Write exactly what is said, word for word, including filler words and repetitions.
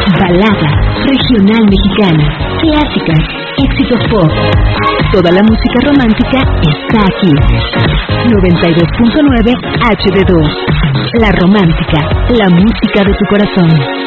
balada, regional mexicana, clásicas, éxitos pop. Toda la música romántica está aquí. noventa y dos punto nueve H D dos. La romántica, la música de tu corazón.